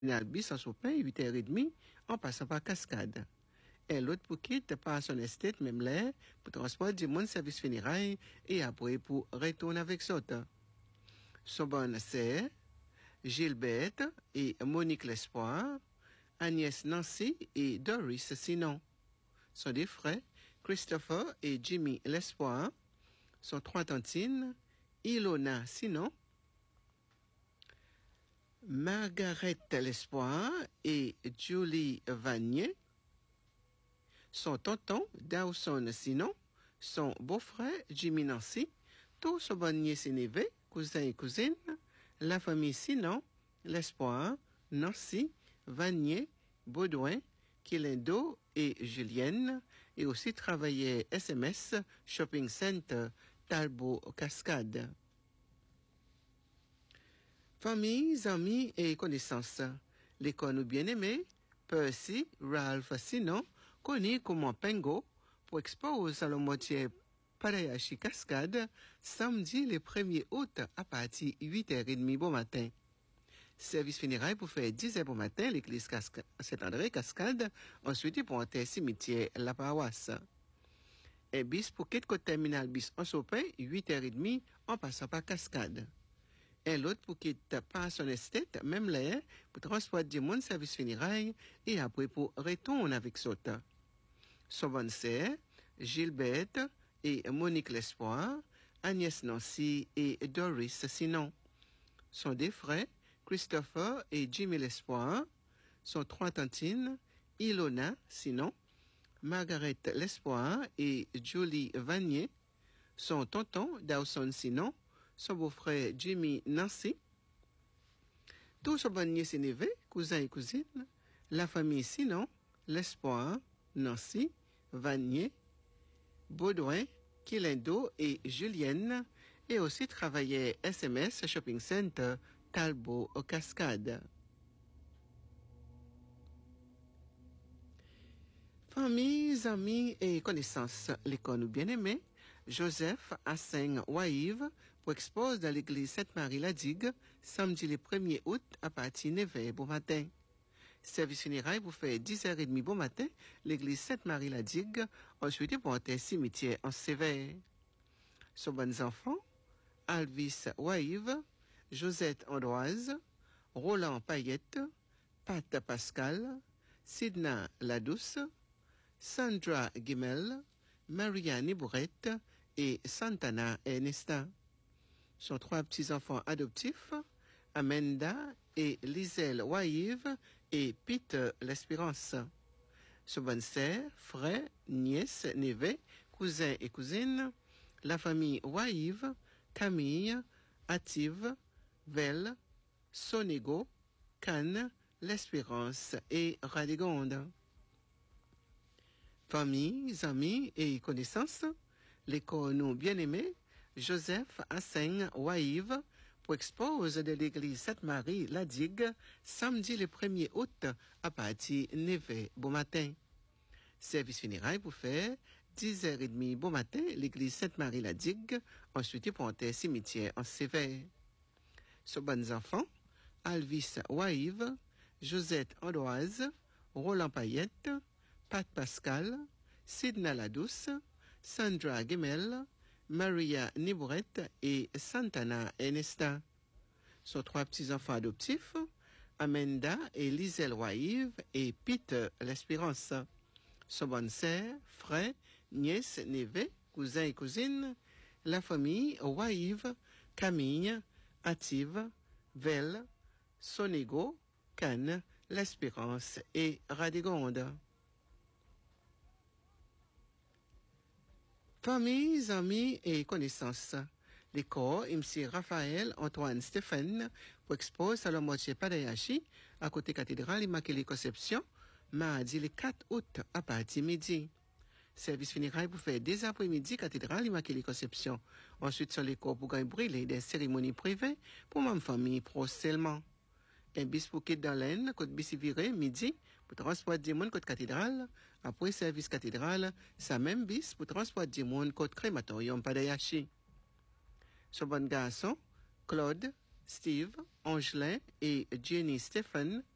Bis en Sopin, 8h30, en passant par Cascade. Et l'autre pour quitte par son estate, même l'air, pour transport du monde service funérailles et après pour retourner avec Sota. Son bonne sœur, Gilberte et Monique L'Espoir, Agnès Nancy et Doris Sinon. Sont des frères, Christopher et Jimmy L'Espoir, sont 3 tantines, Ilona Sinon, Margaret L'Espoir et Julie Vanier, son tonton Dawson Sinon, son beau-frère Jimmy Nancy, tous son bonnier ses neveux, cousins et cousines, la famille Sinon, L'Espoir, Nancy, Vanier, Baudouin, Quilindo et Julienne, et aussi travaillait SMS, Shopping Center, Talbot, Cascade. Familles, amis et connaissances. L'école nous bien-aimés, Percy, Ralph Sinon, connu comme Pengo, pour exposer à la moitié Parayashi Cascade, samedi le 1er août à partir de 8h30 bon matin. Service funérailles pour faire 10h bon matin, l'église Saint-André Cascade, ensuite pour un cimetière La Paroisse. Et bis pour quitter terminal bis en Sopin, 8h30 en passant par Cascade. Et l'autre pour quitter par son estate, même l'air, pour transporter du monde service funérailles et après pour retourner avec Sota. Son bonne sœur, Gilberte et Monique L'Espoir, Agnès Nancy et Doris Sinon. Sont des frères, Christopher et Jimmy L'Espoir, sont 3 tantines, Ilona Sinon, Margaret L'Espoir et Julie Vanier, son tonton Dawson Sinon, son beau-frère Jimmy Nancy, tous son bonnier ses neveux, cousins et cousines, la famille Sinon, L'Espoir, Nancy, Vanier, Baudouin, Quilindo et Julienne, et aussi travaillait SMS Shopping Center, Talbot, Cascade. Familles, amis et connaissances, l'école nous bien-aimés, Joseph Asseng Waïve, pour expose dans l'église Sainte-Marie-la-Digue, samedi le 1er août à partir de 9h bon matin. Service funérailles pour faire 10h30 bon matin, l'église Sainte-Marie-la-Digue, ensuite pour un cimetière en sévère. Son bons enfants, Alvis Waïve, Josette Andoise, Roland Payette, Pat Pascal, Sidna Ladouce, Sandra Guimel, Maria Nibourette et Santana Ernesta. Sont 3 petits-enfants adoptifs, Amanda et Liselle Waïve et Peter L'Espérance. Son bonne sœur, frère, nièce, neveu, cousins et cousines, la famille Waïve, Camille, Ative, Vel, Sonego, Cannes, L'Espérance et Radegonde. Familles, amis et connaissances, l'école nous bien-aimés, Joseph Asseng Waïve, pour expose de l'église Sainte-Marie-la-Digue, samedi le 1er août à partir de 9h bon matin. Service funérailles pour faire 10h30 bon matin, l'église Sainte-Marie-la-Digue, ensuite pour un cimetière en sévère. Son bons enfants, Alvis Waïve, Josette Andoise, Roland Payette, Pat Pascal, Sidna Ladouce, Sandra Guimel, Maria Nibourette et Santana Ernesta. Sont 3 petits-enfants adoptifs, Amanda et Liselle Waïve et Peter L'Espérance. Son bonne sœur, frère, nièce, neveu, cousins et cousines, la famille Waïve, Camille, Ative, Vel, Sonego, Cannes, L'Espérance et Radegonde. Familles, amis et connaissances. Les corps, M. Raphaël Antoine Stéphane, pour expose à la moitié Padayashi, à côté cathédrale Immaculée Conception, mardi le 4 août à partir midi. Service funérailles pour faire dès après-midi cathédrale Immaculée Conception. Ensuite, sur les corps pour gagner brûler des cérémonies privées pour ma famille pro seulement. Un bis pour quitter dans l'aine, côte bis viré, midi, pour transporter du monde côte cathédrale. Après service cathédrale, ça même bis pour transporter du monde côte crématorium Padayashi. Son bon garçon, Claude, Steve, Angelin et Jenny Stephen,